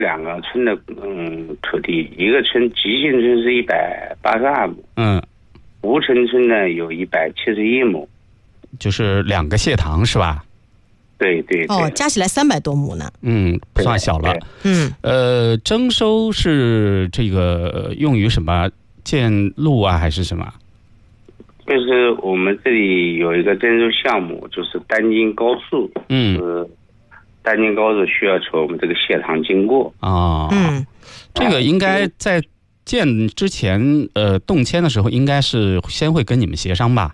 两个村的土地，一个村吉庆村是182亩，吴城村呢有171亩， 就是2个谢堂是吧？ 对。 加起来300多亩呢。 不算小了。征收是这个用于什么？建路啊，还是什么？ 就是我们这里有一个征收项目，就是丹津高速。丹津高速需要从我们这个谢堂经过。 这个应该在建之前，动迁的时候，应该是先会跟你们协商吧？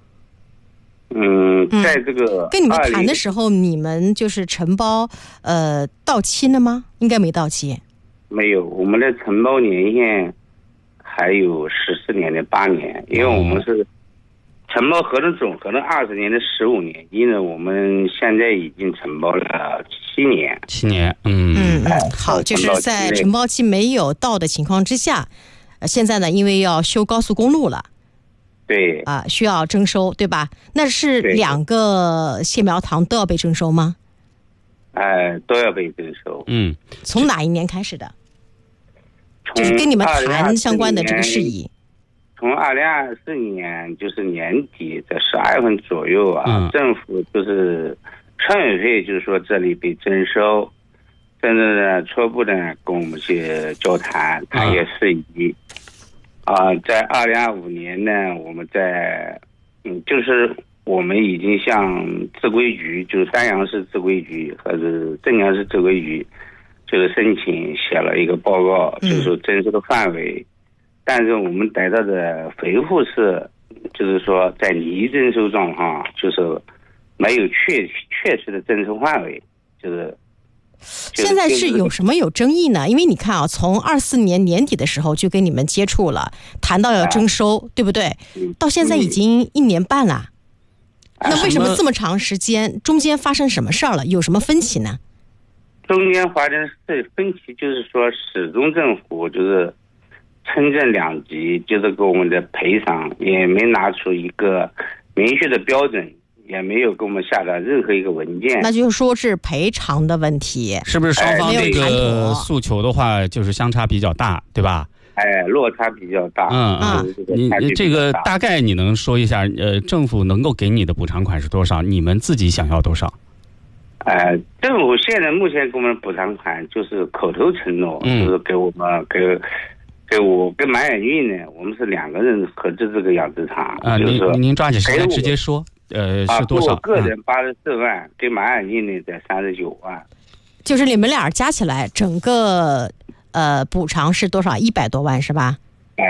在这个跟你们谈的时候，你们就是承包到期了吗？应该没到期。 没有，我们的承包年限还有14年的8年，因为我们是承包合同总合同20年的15年，因为我们现在已经承包了7年。 7年， 好，就是在承包期没有到的情况之下，现在呢，因为要修高速公路了。 对需要征收，对吧？那是2个谢苗堂都要被征收吗？ 都要被征收。 从哪一年开始的？就是跟你们谈相关的这个事宜。 从2024年就是年底在12月份左右政府就是村委会就是说这里被征收，真正的初步的跟我们去交谈谈一些事宜。在2025年呢，我们就是我们已经向自规局，就是丹阳市自规局和是镇江市自规局，就是申请写了一个报告，就是说征收的范围。但是我们得到的回复是，就是说在拟征收状况，就是没有确实的征收范围， 现在是有什么有争议呢？因为你看从24年年底的时候就跟你们接触了，谈到要征收，对不对？到现在已经1年半了，那为什么这么长时间中间发生什么事儿了？有什么分歧呢？ 中间发生分歧，就是说始终政府就是村镇2级，就是给我们的赔偿也没拿出一个明确的标准，也没有给我们下达任何一个文件。 那就是说是赔偿的问题， 是不是双方这个诉求的话就是相差比较大，对吧？ 落差比较大。 你这个大概你能说一下，政府能够给你的补偿款是多少？你们自己想要多少？ 政府现在目前给我们的补偿款就是口头承诺，就是给我们给我跟马远运呢，我们是2个人合资这个养殖场。 您抓紧时间直接说，是多少？ 我个人84万，给马远运呢在39万。 就是你们俩加起来整个补偿是多少？100多万是吧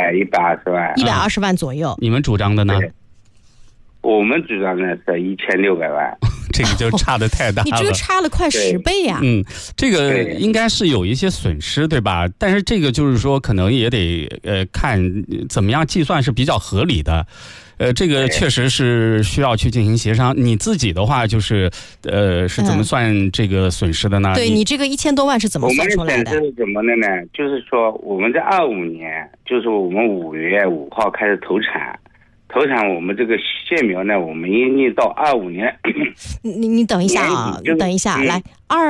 ？120万 ，120万左右。 你们主张的呢？ 我们主张的是1600万。 这个就差得太大了， 你这个差了快10倍呀。 这个应该是有一些损失，对吧？但是这个就是说可能也得看怎么样计算是比较合理的。这个确实是需要去进行协商。你自己的话就是是怎么算这个损失的呢？ 对，你这个1000多万是怎么算出来的？ 我们的损失是怎么的呢？就是说我们在25年，就是我们5月5号开始投产，我们这个谢苗呢，我们应该到25年。 你等一下等一下，来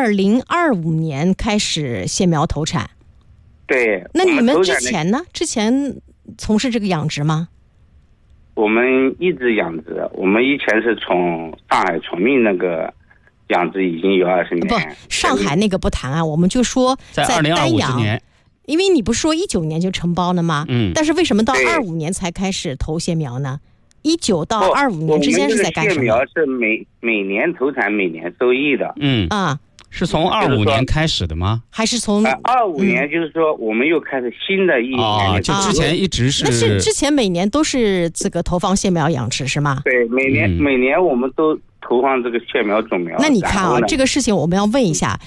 ，2025年开始谢苗投产。 对。 那你们之前呢？之前从事这个养殖吗？ 我们一直养殖，我们以前是从上海崇明那个养殖已经有20年。 不，上海那个不谈啊，我们就说在丹阳。 年。 因为你不是说19年就承包了吗？但是为什么到25年才开始投谢苗呢？19到25年之间是在干什么？ 谢苗是每年投产，每年收益的。 是从25年开始的吗？ 还是从 25年？就是说我们又开始新的一年。 就之前一直是。 那是之前每年都是这个投放谢苗养殖是吗？ 对，每年我们都投放这个谢苗种苗。 那你看这个事情我们要问一下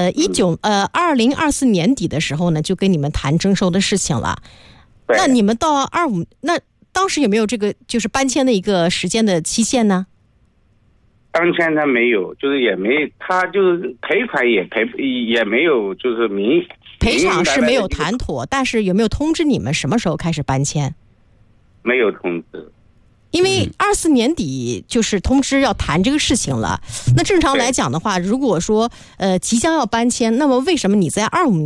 ，2024年底的时候呢，就跟你们谈征收的事情了。那你们到25，那当时有没有这个就是搬迁的一个时间的期限呢？ 当前他没有，就是也没，他就是赔款也没有，就是赔偿是没有谈妥，但是有没有通知你们什么时候开始搬迁？ 没有通知。 因为24年底就是通知要谈这个事情了。那正常来讲的话，如果说即将要搬迁，那么为什么你在25